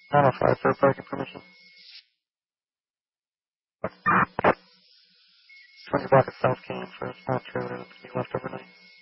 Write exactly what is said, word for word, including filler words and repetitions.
nine oh five for parking permission. twenty block of South Can for a small trailer that's to be left overnight.